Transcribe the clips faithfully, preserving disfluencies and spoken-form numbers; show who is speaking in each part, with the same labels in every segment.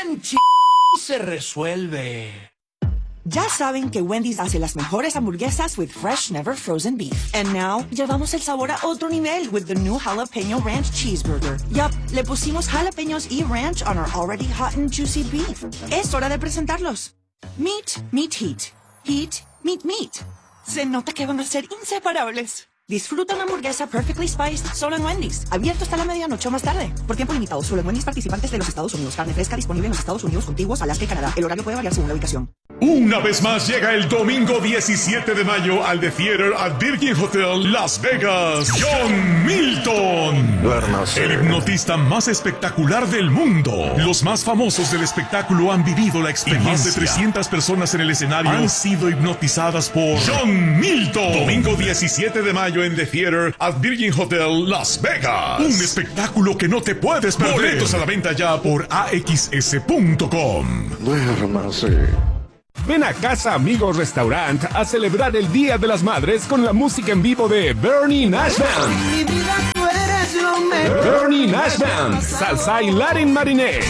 Speaker 1: tan ch... se resuelve.
Speaker 2: Ya saben que Wendy's hace las mejores hamburguesas with fresh, never frozen beef. And now, llevamos el sabor a otro nivel with the new Jalapeno Ranch Cheeseburger. Yup, le pusimos jalapeños y ranch on our already hot and juicy beef. Es hora de presentarlos. Meat, meat, heat. Heat, meat, meat. Se nota que van a ser inseparables. Disfruta una hamburguesa perfectly spiced solo en Wendy's. Abierto hasta la medianoche o más tarde. Por tiempo limitado, solo en Wendy's participantes de los Estados Unidos. Carne fresca disponible en los Estados Unidos contiguos, Alaska y Canadá. El horario puede variar según la ubicación.
Speaker 3: Una vez más llega el domingo diecisiete de mayo al The Theater at Virgin Hotel Las Vegas. John Milton.
Speaker 4: Duérmase.
Speaker 3: El hipnotista más espectacular del mundo. Los más famosos del espectáculo han vivido la experiencia. Y más de trescientas personas en el escenario han sido hipnotizadas por John Milton. Domingo diecisiete de mayo en The Theater at Virgin Hotel Las Vegas. Un espectáculo que no te puedes perder. Boletos a la venta ya por A X S punto com.
Speaker 4: Duérmase.
Speaker 5: Ven a Casa Amigos Restaurant a celebrar el Día de las Madres con la música en vivo de Bernie Nash Band.
Speaker 6: Mi vida, tú eres lo mejor.
Speaker 5: Bernie Nash Band, salsa y Latin Mariné.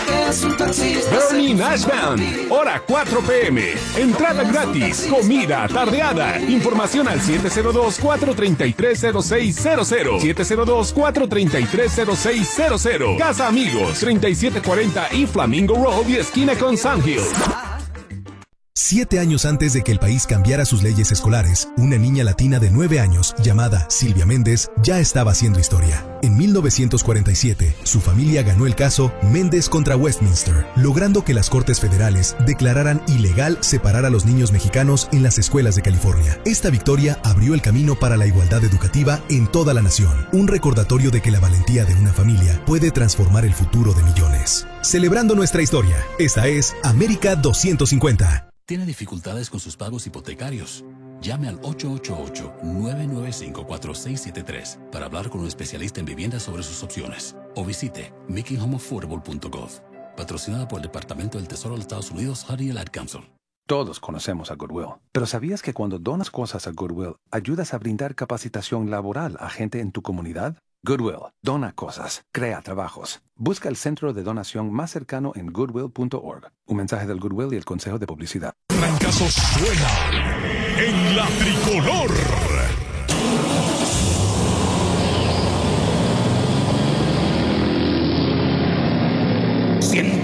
Speaker 5: Bernie Nash Band, hora cuatro p m Entrada gratis, comida, tardeada. Información al siete cero dos, cuatro tres tres, cero seis cero cero. siete cero dos, cuatro tres tres, cero seis cero cero. Casa Amigos, treinta y siete cuarenta y Flamingo Road y esquina con Sandhills.
Speaker 7: Siete años antes de que el país cambiara sus leyes escolares, una niña latina de nueve años, llamada Silvia Méndez, ya estaba haciendo historia. En mil novecientos cuarenta y siete, su familia ganó el caso Méndez contra Westminster, logrando que las Cortes Federales declararan ilegal separar a los niños mexicanos en las escuelas de California. Esta victoria abrió el camino para la igualdad educativa en toda la nación, un recordatorio de que la valentía de una familia puede transformar el futuro de millones. Celebrando nuestra historia, esta es América doscientos cincuenta.
Speaker 8: ¿Tiene dificultades con sus pagos hipotecarios? Llame al ocho ocho ocho, nueve nueve cinco, cuatro seis siete tres para hablar con un especialista en vivienda sobre sus opciones. O visite making home affordable punto gov. Patrocinada por el Departamento del Tesoro de los Estados Unidos, Honey and Ad Council.
Speaker 9: Todos conocemos a Goodwill, pero ¿sabías que cuando donas cosas a Goodwill, ayudas a brindar capacitación laboral a gente en tu comunidad? Goodwill, dona cosas, crea trabajos. Busca el centro de donación más cercano en goodwill punto org. Un mensaje del Goodwill y el Consejo de Publicidad.
Speaker 3: Trancazo suena en la tricolor. Siente